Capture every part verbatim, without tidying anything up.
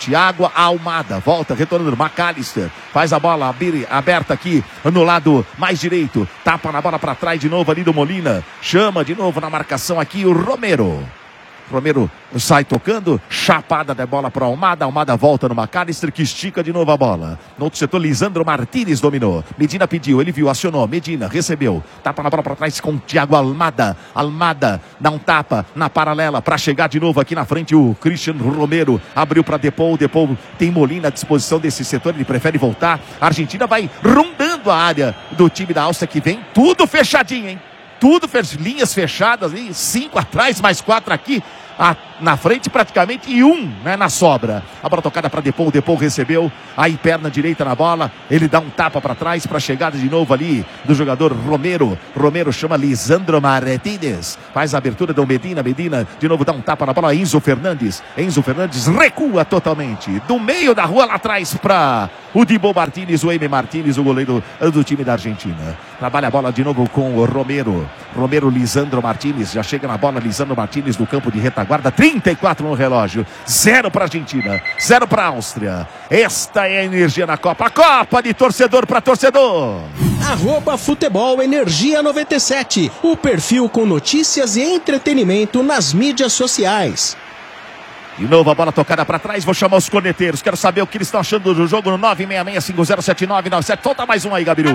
Thiago Almada, volta, retornando, McAllister, faz a bola aberta aqui no lado mais direito, tapa na bola para trás de novo ali do Molina, chama de novo na marcação aqui o Romero. Romero sai tocando, chapada da bola para Almada, Almada volta no McAllister, que estica de novo a bola. No outro setor, Lisandro Martínez dominou. Medina pediu, ele viu, acionou, Medina recebeu, tapa na bola para trás com Thiago Almada. Almada dá um tapa na paralela para chegar de novo aqui na frente o Christian Romero. Abriu para Depou, Depou tem Molina à disposição desse setor, ele prefere voltar. A Argentina vai rondando a área do time da Áustria que vem, tudo fechadinho, hein? Tudo, linhas fechadas, cinco atrás, mais quatro aqui, a, na frente praticamente, e um né, na sobra. A bola tocada para Depou, Depou recebeu, aí perna direita na bola, ele dá um tapa para trás, para a chegada de novo ali do jogador Romero. Romero chama Lisandro Martínez, faz a abertura do Medina, Medina de novo dá um tapa na bola, Enzo Fernandes, Enzo Fernandes recua totalmente, do meio da rua lá atrás para o Dibo Martínez, o Emi Martínez, o goleiro do time da Argentina. Trabalha a bola de novo com o Romero. Romero, Lisandro Martínez, já chega na bola, Lisandro Martínez do campo de retaguarda, trinta e quatro no relógio, zero para a Argentina, zero para a Áustria. Esta é a energia na Copa, a Copa de torcedor para torcedor. Arroba Futebol Energia noventa e sete, o perfil com notícias e entretenimento nas mídias sociais. De novo a bola tocada para trás, vou chamar os corneteiros, quero saber o que eles estão achando do jogo no nove seis seis, cinco zero sete nove nove sete, solta mais um aí, Gabiru.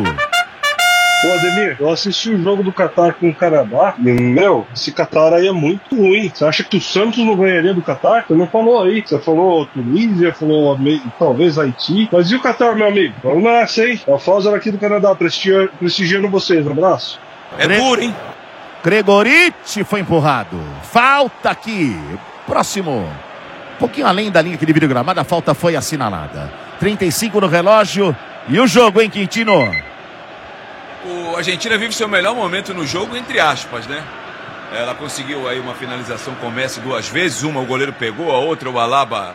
Ô Ademir, eu assisti o jogo do Qatar com o Canadá e, meu, esse Qatar aí é muito ruim. Você acha que o Santos não ganharia do Qatar? Você não falou aí. Você falou Tunísia, falou talvez Haiti. Mas e o Qatar, meu amigo? Vamos nessa, hein? É o Fauser aqui do Canadá, prestigiando, prestigiando vocês. Um abraço. É duro, hein? Gregoriti foi empurrado. Falta aqui. Próximo. Um pouquinho além da linha que divide o gramado, a falta foi assinalada. trinta e cinco no relógio. E o jogo, hein, Quintino? A Argentina vive seu melhor momento no jogo, entre aspas, né? Ela conseguiu aí uma finalização com o Messi duas vezes, uma o goleiro pegou, a outra o Alaba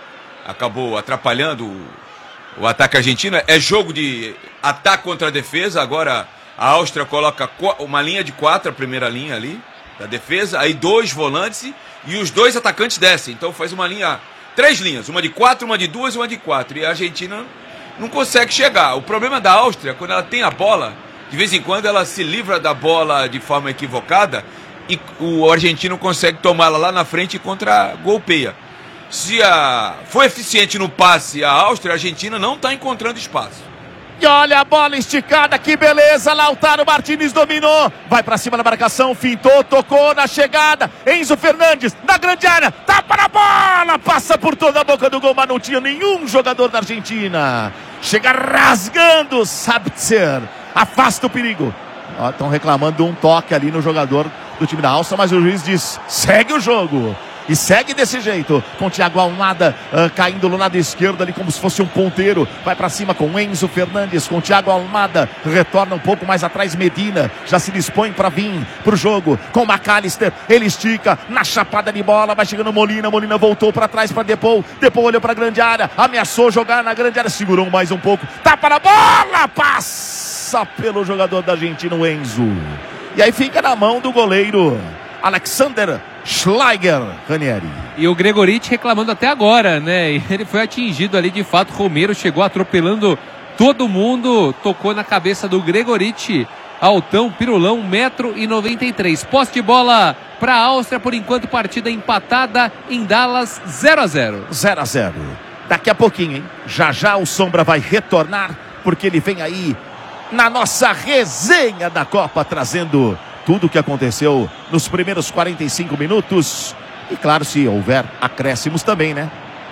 acabou atrapalhando o, o ataque argentino. É jogo de ataque contra a defesa, agora a Áustria coloca uma linha de quatro, a primeira linha ali da defesa, aí dois volantes e os dois atacantes descem, então faz uma linha, três linhas, uma de quatro, uma de duas e uma de quatro, e a Argentina não consegue chegar. O problema da Áustria, quando ela tem a bola, de vez em quando ela se livra da bola de forma equivocada e o argentino consegue tomá-la lá na frente e contra-golpeia. Se a... for eficiente no passe a Áustria, a Argentina não está encontrando espaço. E olha a bola esticada, que beleza, Lautaro Martínez dominou, vai pra cima da marcação, fintou, tocou na chegada, Enzo Fernandes, na grande área, tapa na bola, passa por toda a boca do gol, mas não tinha nenhum jogador da Argentina. Chega rasgando, Sabitzer, afasta o perigo. Estão reclamando de um toque ali no jogador do time da Áustria, mas o juiz diz, segue o jogo. E segue desse jeito, com o Thiago Almada uh, caindo no lado esquerdo ali como se fosse um ponteiro. Vai pra cima com o Enzo Fernandes, com o Thiago Almada. Retorna um pouco mais atrás Medina. Já se dispõe para vir pro jogo com o McAllister. Ele estica na chapada de bola. Vai chegando Molina. Molina voltou para trás para Depou. Depou olhou pra grande área. Ameaçou jogar na grande área. Segurou mais um pouco. Tapa na bola. Passa pelo jogador da Argentina, o Enzo. E aí fica na mão do goleiro Alexander Schleicher, Ranieri. E o Gregoriti reclamando até agora, né? E ele foi atingido ali de fato. Romero chegou atropelando todo mundo, tocou na cabeça do Gregoriti. Altão, pirulão, um metro e noventa e três. Posse de bola para a Áustria, por enquanto partida empatada em Dallas, zero a zero. zero a zero. Daqui a pouquinho, hein? Já já o Sombra vai retornar, porque ele vem aí na nossa resenha da Copa, trazendo tudo o que aconteceu nos primeiros quarenta e cinco minutos. E claro, se houver acréscimos também, né?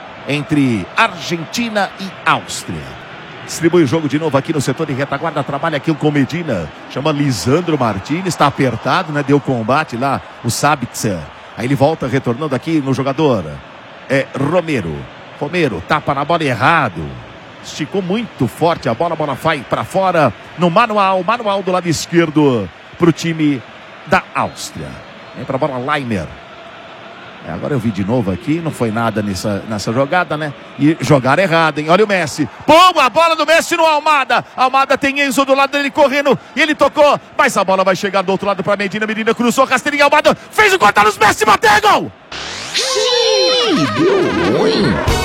Entre Argentina e Áustria. Distribui o jogo de novo aqui no setor de retaguarda. Trabalha aqui com Medina. Chama Lisandro Martínez. Está apertado, né? Deu combate lá o Sabitzer. Aí ele volta retornando aqui no jogador. É Romero. Romero tapa na bola errado. Esticou muito forte a bola. A bola vai para fora no manual. Manual do lado esquerdo para o time da Áustria. Vem para a bola Leimer. É, agora eu vi de novo aqui, não foi nada nessa, nessa jogada, né? E jogaram errado, hein? Olha o Messi. Pum, a bola do Messi no Almada. Almada tem Enzo do lado dele correndo. E ele tocou, mas a bola vai chegar do outro lado para Medina. Medina cruzou, rasteirinho, Almada fez o contato nos Messi, bateu gol! Sim, deu ruim.